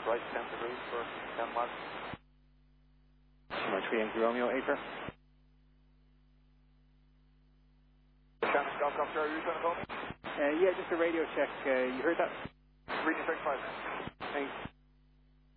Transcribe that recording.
right 10 degrees for 10 miles. My 3 Yankee Romeo, Acre. Shannon, Golf Golf Charlie, are you trying to call me? Yeah, just a radio check. You heard that? Reading 35. Thanks.